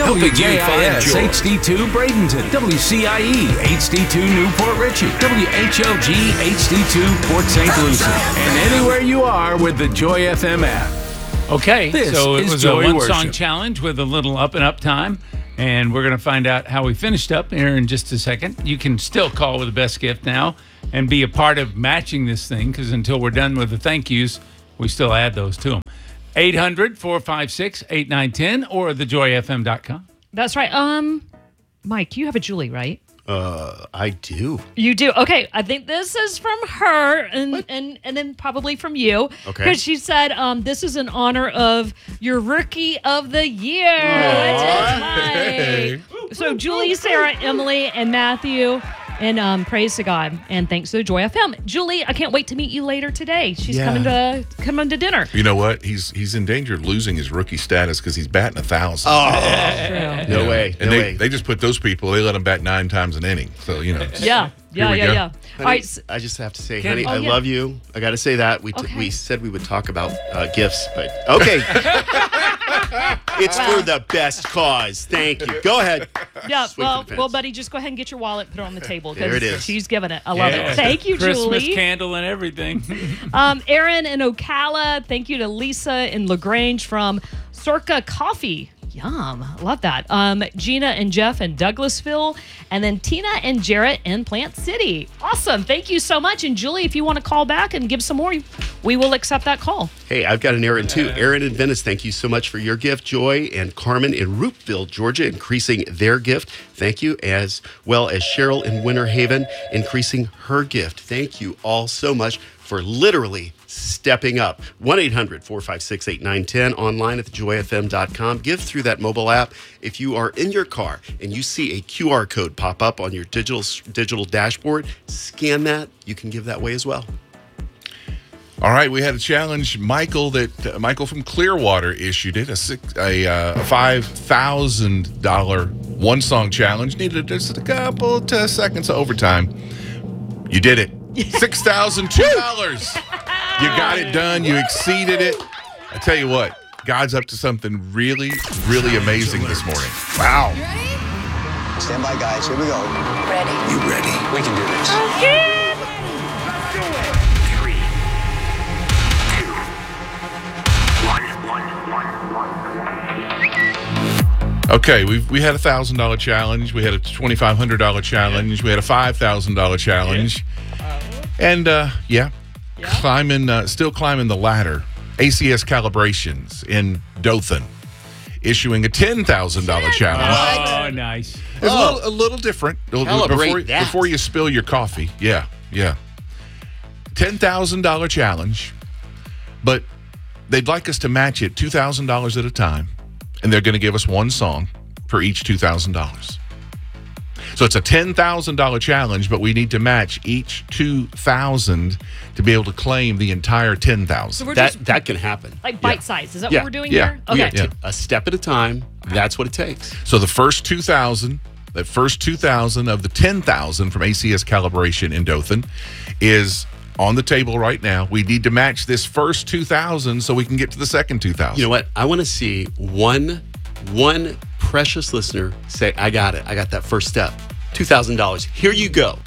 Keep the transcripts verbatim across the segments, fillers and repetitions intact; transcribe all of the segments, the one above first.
W J I S H D two Bradenton, W C I E H D two Newport Richey, W H L G H D two Port Saint Lucie, and anywhere you are with the Joy F M app. Okay, This so it is was Joy a one-song Worship. challenge with a little up and up time, and we're going to find out how we finished up here in just a second. You can still call with the best gift now and be a part of matching this thing, because until we're done with the thank yous, we still add those to them. eight hundred, four five six, eight nine one zero or the joy f m dot com. That's right. Um, Mike, you have a Julie, right? Uh, I do. You do. Okay, I think this is from her, and and and then probably from you. Okay. Because she said, um, this is in honor of your Rookie of the Year. Which is Mike. So Julie, Sarah, Emily, and Matthew. And um, praise to God, and thanks to Joy F M. Julie, I can't wait to meet you later today. She's Yeah. coming to coming to dinner. You know what? He's he's in danger of losing his rookie status because he's batting a thousand. Oh, True. no way. And no they, way. they just put those people, they let them bat nine times an inning. So, you know. Yeah, yeah, we yeah, go. yeah. All Honey, right, s- I just have to say, Can- honey, Oh, I yeah. love you. I got to say that. We, t- Okay. we said we would talk about uh, gifts, but okay. It's for the best cause. Thank you. Go ahead. yeah. Swing Well, for the well, fence. buddy, just go ahead and get your wallet, put it on the table. 'cause There it is. She's giving it. I love Yeah. it. Thank you, Christmas Julie. candle and everything. Um, Aaron in Ocala. Thank you to Lisa in LaGrange from Circa Coffee. Yum. Love that. Um, Gina and Jeff in Douglasville. And then Tina and Jarrett in Plant City. Awesome. Thank you so much. And Julie, if you want to call back and give some more, we will accept that call. Hey, I've got an Aaron too. Aaron in Venice, thank you so much for your gift. Joy and Carmen in Roopville, Georgia, increasing their gift. Thank you. As well as Cheryl in Winter Haven, increasing her gift. Thank you all so much for literally stepping up. one eight hundred, four five six, eight nine one zero, online at the joy f m dot com. Give through that mobile app. If you are in your car and you see a Q R code pop up on your digital digital dashboard, scan that. You can give that way as well. All right, we had a challenge. Michael that uh, Michael from Clearwater issued it, a, six, a uh, five thousand dollars one-song challenge. Needed just a couple of seconds of overtime. You did it. six thousand two dollars. You got it done. You exceeded it. I tell you what, God's up to something really, really amazing this morning. Wow. Stand by, guys. Here we go. Ready? You ready? We can do this. Three, two, one, one, one, one. Okay, we we had a one thousand dollars challenge. We had a twenty-five hundred dollars challenge. We had a five thousand dollars challenge. And, uh, yeah, climbing, uh, still climbing the ladder. A C S Calibrations in Dothan issuing a ten thousand dollars challenge. Oh, nice. It's a, little, a little different. Calibrate before, that. before you spill your coffee. Yeah, yeah. ten thousand dollars challenge, but they'd like us to match it two thousand dollars at a time, and they're going to give us one song for each two thousand dollars. So it's a ten thousand dollars challenge, but we need to match each two thousand dollars to be able to claim the entire ten thousand So dollars. we're That just that can happen. like bite size. Is that Yeah. what we're doing Yeah. here? We Okay. are t- a step at a time. That's what it takes. So the first two thousand, that first two thousand of the ten thousand from A C S Calibration in Dothan is on the table right now. We need to match this first two thousand so we can get to the second two thousand. You know what? I want to see one one precious listener say, "I got it. I got that first step. two thousand dollars. Here you go."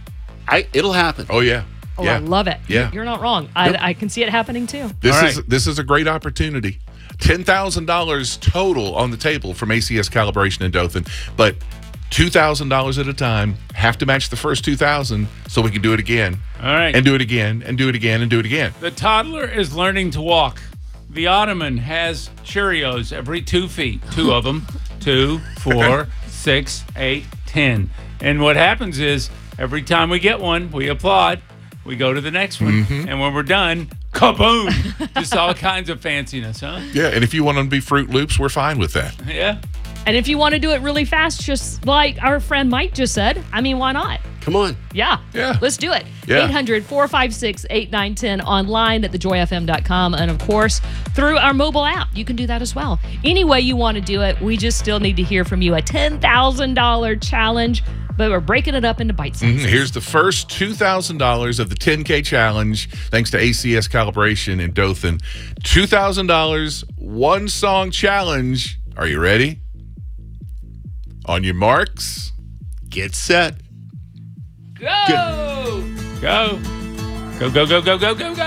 I it'll happen. Oh yeah. Oh, yeah. I love it. Yeah. You're not wrong. I, Yep. I can see it happening too. This All is right. this is a great opportunity. ten thousand dollars total on the table from A C S Calibration in Dothan, but two thousand dollars at a time. Have to match the first two thousand so we can do it again. All right. And do it again and do it again and do it again. The toddler is learning to walk. The Ottoman has Cheerios every two feet. Two of them. Two, four, six, eight, ten. And what happens is every time we get one, we applaud. We go to the next one. Mm-hmm. And when we're done, kaboom. Just all kinds of fanciness, huh? Yeah, and if you want them to be Fruit Loops, we're fine with that. Yeah. And if you want to do it really fast, just like our friend Mike just said, I mean, why not? Come on. Yeah. Yeah. Let's do it. Yeah. eight hundred, four five six, eight nine one zero online at the joy f m dot com. And of course, through our mobile app, you can do that as well. Any way you want to do it, we just still need to hear from you. A ten thousand dollars challenge, but we're breaking it up into bite sizes. Mhm. Here's the first two thousand dollars of the ten K challenge, thanks to A C S Calibration in Dothan. two thousand dollars, one song challenge. Are you ready? On your marks. Get set. Go! Go. Go, go, go, go, go, go, go.